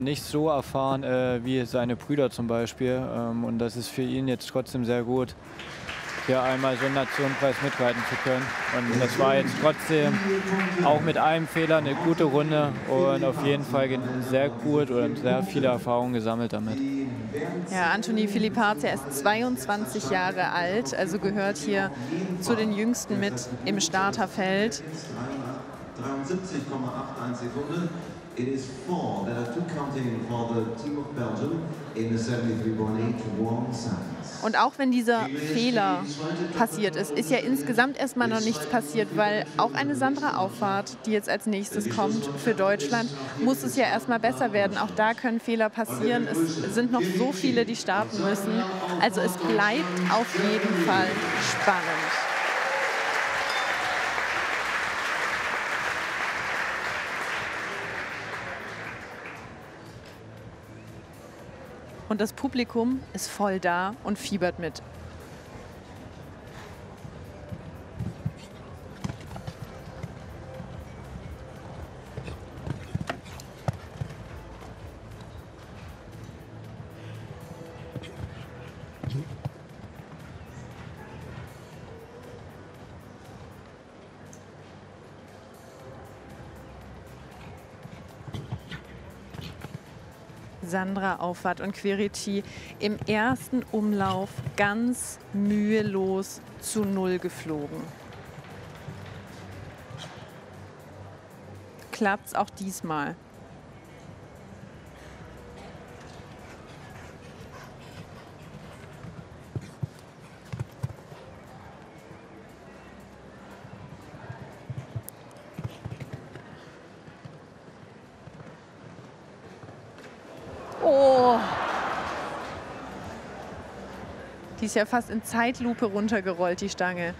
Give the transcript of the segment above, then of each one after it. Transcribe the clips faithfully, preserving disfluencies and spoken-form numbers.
Nicht so erfahren äh, wie seine Brüder zum Beispiel. Ähm, und das ist für ihn jetzt trotzdem sehr gut, hier einmal so einen Nationenpreis mitreiten zu können. Und das war jetzt trotzdem auch mit einem Fehler eine gute Runde und auf jeden Fall sehr gut und sehr viele Erfahrungen gesammelt damit. Ja, Anthony Philippart, er ist zweiundzwanzig Jahre alt, also gehört hier zu den Jüngsten mit im Starterfeld. dreiundsiebzig Komma einundachtzig Sekunden. It is four. There are two counting for the team of Belgium in the seventy-three point eight one seconds. Und auch wenn dieser Fehler passiert ist, ist ja insgesamt erstmal noch nichts passiert, weil auch eine Sandra Auffahrt, die jetzt als nächstes kommt für Deutschland, muss es ja erstmal besser werden. Auch da können Fehler passieren. Es sind noch so viele, die starten müssen. Also es bleibt auf jeden Fall spannend. Und das Publikum ist voll da und fiebert mit. Sandra Auffahrt und Queretti im ersten Umlauf ganz mühelos zu Null geflogen. Klappt's auch diesmal? Oh! Die ist ja fast in Zeitlupe runtergerollt, die Stange.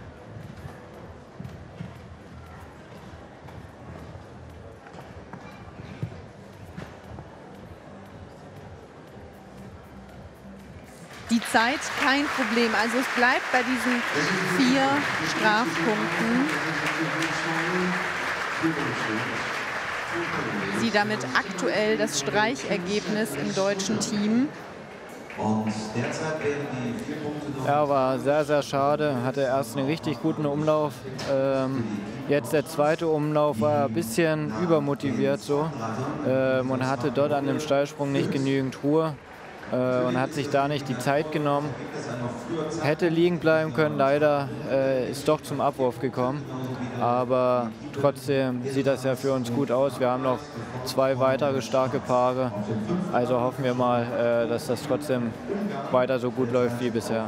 Die Zeit kein Problem. Also es bleibt bei diesen vier Strafpunkten. Sie damit aktuell das Streichergebnis im deutschen Team. Und derzeit werden die vier Punkte noch. Ja, war sehr, sehr schade. Hatte erst einen richtig guten Umlauf. Ähm, jetzt der zweite Umlauf war ein bisschen übermotiviert so ähm, und hatte dort an dem Steilsprung nicht genügend Ruhe äh, und hat sich da nicht die Zeit genommen. Hätte liegen bleiben können, leider äh, ist doch zum Abwurf gekommen. Aber trotzdem sieht das ja für uns gut aus. Wir haben noch zwei weitere starke Paare. Also hoffen wir mal, äh, dass das trotzdem weiter so gut läuft wie bisher.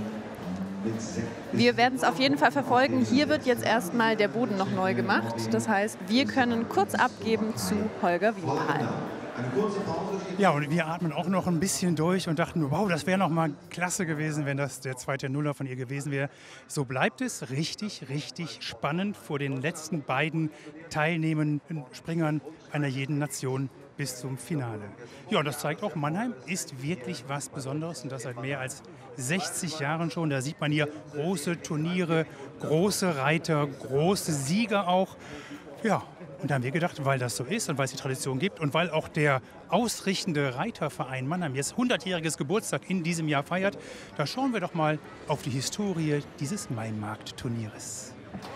Wir werden es auf jeden Fall verfolgen. Hier wird jetzt erstmal der Boden noch neu gemacht. Das heißt, wir können kurz abgeben zu Holger Wienpahl. Ja, und wir atmen auch noch ein bisschen durch und dachten, wow, das wäre noch mal klasse gewesen, wenn das der zweite Nuller von ihr gewesen wäre. So bleibt es richtig, richtig spannend vor den letzten beiden teilnehmenden Springern einer jeden Nation bis zum Finale. Ja, und das zeigt auch, Mannheim ist wirklich was Besonderes und das seit mehr als sechzig Jahren schon. Da sieht man hier große Turniere, große Reiter, große Sieger auch. Ja, und da haben wir gedacht, weil das so ist und weil es die Tradition gibt und weil auch der ausrichtende Reiterverein Mannheim jetzt hundertjähriges Geburtstag in diesem Jahr feiert, da schauen wir doch mal auf die Historie dieses Maimarkt-Turnieres.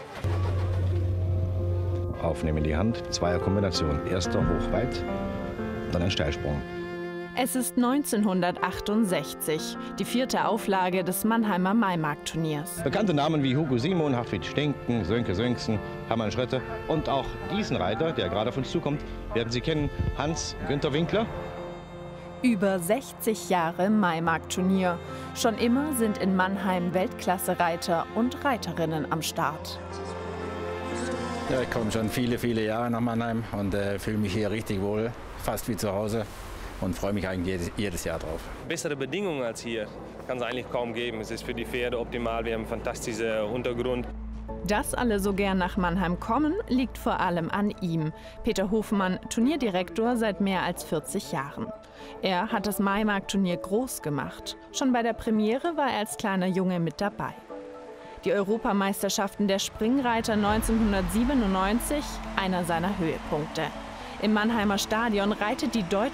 Aufnehmen in die Hand, Zweierkombination. Erster hochweit, dann ein Steilsprung. Es ist neunzehnhundertachtundsechzig, die vierte Auflage des Mannheimer Maimarkt-Turniers. Bekannte Namen wie Hugo Simon, Hartwig Stinken, Sönke Sönksen, Hermann Schrötte und auch diesen Reiter, der gerade auf uns zukommt, werden Sie kennen, Hans-Günther Winkler. Über sechzig Jahre Maimarkt-Turnier. Schon immer sind in Mannheim Weltklasse-Reiter und Reiterinnen am Start. Ja, ich komme schon viele, viele Jahre nach Mannheim und äh, fühle mich hier richtig wohl, fast wie zu Hause. Und freue mich eigentlich jedes, jedes Jahr drauf. Bessere Bedingungen als hier kann es eigentlich kaum geben. Es ist für die Pferde optimal, wir haben einen fantastischen Untergrund. Dass alle so gern nach Mannheim kommen, liegt vor allem an ihm. Peter Hofmann, Turnierdirektor seit mehr als vierzig Jahren. Er hat das Maimarkt-Turnier groß gemacht. Schon bei der Premiere war er als kleiner Junge mit dabei. Die Europameisterschaften der Springreiter neunzehnhundertsiebenundneunzig, einer seiner Höhepunkte. Im Mannheimer Stadion reitet die deutsche